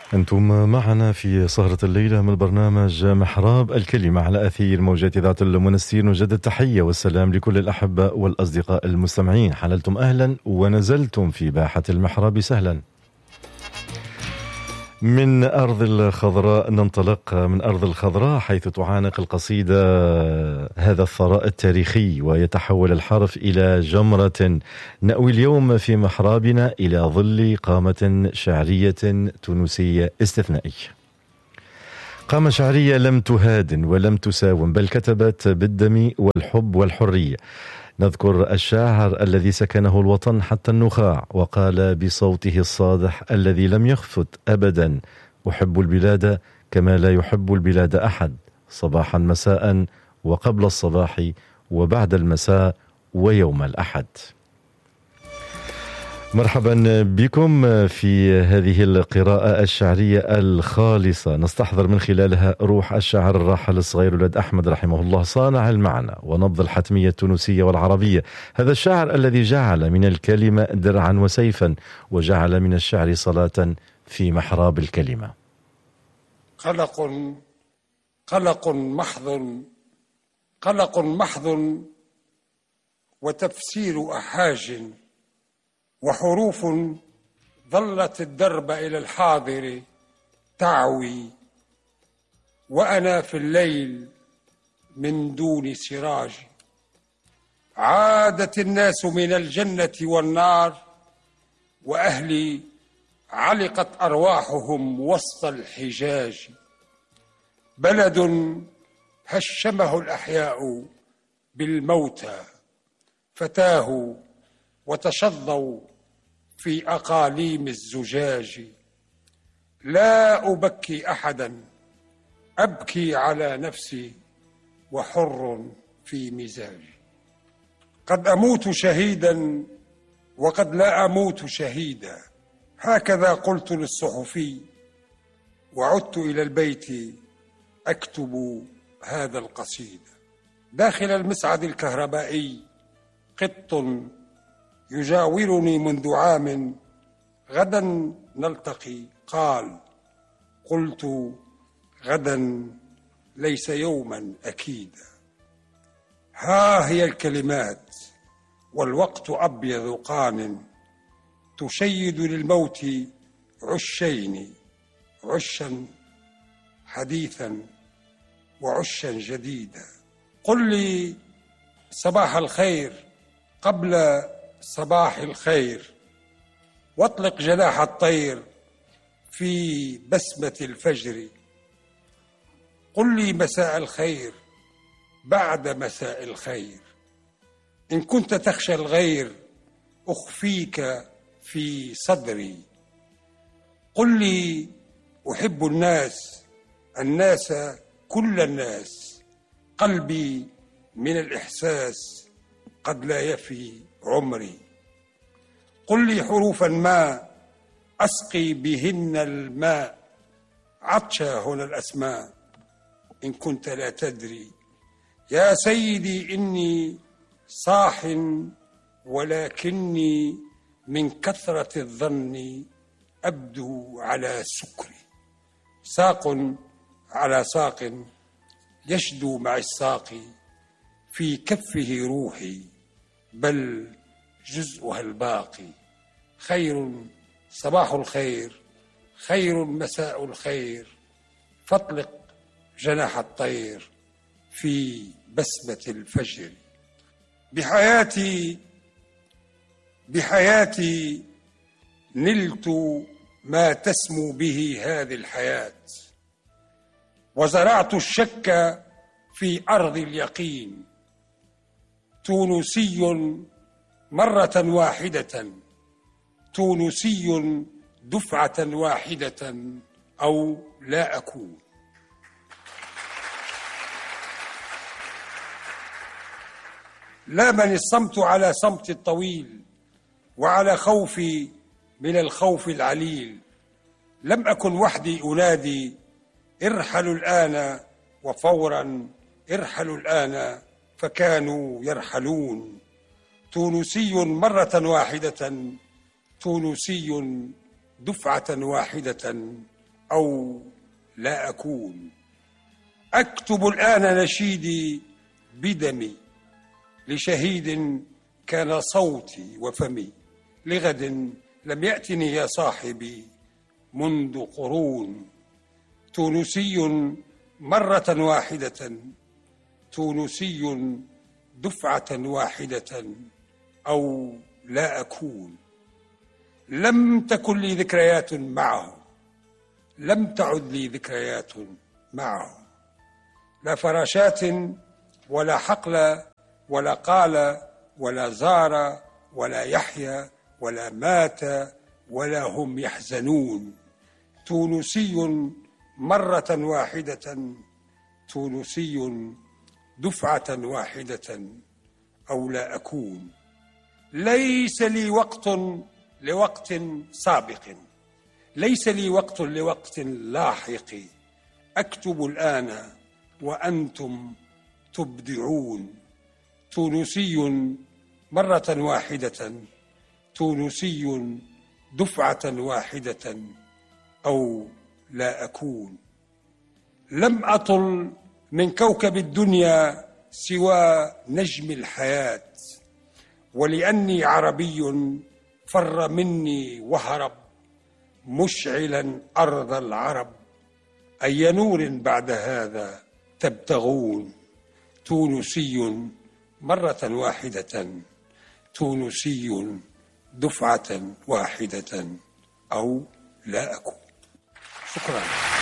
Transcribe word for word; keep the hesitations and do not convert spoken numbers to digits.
أنتم معنا في سهرة الليلة من برنامج محراب الكلمة على أثير موجات إذاعة المنستير. نجدد التحية والسلام لكل الأحبة والأصدقاء المستمعين. حللتم أهلا ونزلتم في باحة المحراب سهلا. من أرض الخضراء ننطلق، من أرض الخضراء حيث تعانق القصيدة هذا الثراء التاريخي ويتحول الحرف إلى جمرة. نأوي اليوم في محرابنا إلى ظل قامة شعرية تونسية استثنائية، قامة شعرية لم تهادن ولم تساوم، بل كتبت بالدم والحب والحرية. نذكر الشاعر الذي سكنه الوطن حتى النخاع وقال بصوته الصادح الذي لم يخفت أبدا: أحب البلاد كما لا يحب البلاد أحد، صباحا مساء وقبل الصباح وبعد المساء ويوم الأحد. مرحبا بكم في هذه القراءة الشعرية الخالصة، نستحضر من خلالها روح الشاعر الراحل الصغير ولد أحمد رحمه الله، صانع المعنى ونبض الحتمية التونسية والعربية. هذا الشاعر الذي جعل من الكلمة درعا وسيفا وجعل من الشعر صلاة في محراب الكلمة. قلق قلق محض قلق محض وتفسير أحاج، وحروف ظلت الدرب إلى الحاضر تعوي، وأنا في الليل من دون سراج. عادت الناس من الجنة والنار، وأهلي علقت أرواحهم وسط الحجاج. بلد هشمه الأحياء بالموتى، فتاهوا وتشظوا في أقاليم الزجاج. لا أبكي أحدا، أبكي على نفسي وحر في مزاجي. قد أموت شهيدا وقد لا أموت شهيدا، هكذا قلت للصحفي، وعدت إلى البيت أكتب هذا القصيدة. داخل المسعد الكهربائي قط يجاورني منذ عام، غدا نلتقي قال. قلت غدا ليس يوما أكيدا. ها هي الكلمات والوقت أبيض قان، تشيد للموت عشين، عشا حديثا وعشا جديدا. قل لي صباح الخير قبل صباح الخير، واطلق جناح الطير في بسمة الفجر. قل لي مساء الخير بعد مساء الخير، إن كنت تخشى الغير أخفيك في صدري. قل لي أحب الناس، الناس كل الناس، قلبي من الإحساس قد لا يفي عمري. قل لي حروفا ما أسقي بهن الماء، عطشا هنا الأسماء إن كنت لا تدري. يا سيدي إني صاح ولكني من كثرة الظن أبدو على سكري. ساق على ساق يشدو مع الساق، في كفه روحي بل جزءها الباقي. خير صباح الخير، خير مساء الخير، فاطلق جناح الطير في بسمة الفجر. بحياتي بحياتي نلت ما تسمو به هذه الحياة، وزرعت الشك في أرض اليقين. تونسي مرة واحدة، تونسي دفعة واحدة، أو لا أكون. لامني الصمت على صمت الطويل، وعلى خوفي من الخوف العليل. لم أكن وحدي أنادي ارحلوا الآن وفورا، ارحلوا الآن، فكانوا يرحلون. تونسي مرة واحدة، تونسي دفعة واحدة، أو لا أكون. أكتب الآن نشيدي بدمي لشهيد كان صوتي وفمي، لغد لم يأتني يا صاحبي منذ قرون. تونسي مرة واحدة، تونسي دفعة واحدة، أو لا أكون. لم تكن لي ذكريات معه، لم تعد لي ذكريات معه. لا فراشات ولا حقل ولا قال ولا زار ولا يحيى ولا مات ولا هم يحزنون. تونسي مرة واحدة، تونسي دفعة واحدة، أو لا أكون. ليس لي وقت لوقت سابق، ليس لي وقت لوقت لاحق. أكتب الآن وأنتم تبدعون. تونسي مرة واحدة، تونسي دفعة واحدة، أو لا أكون. لم أطل من كوكب الدنيا سوى نجم الحياة، ولأني عربي فر مني وهرب مشعلا أرض العرب. أي نور بعد هذا تبتغون. تونسي مرة واحدة، تونسي دفعة واحدة، أو لا أكون. شكرا.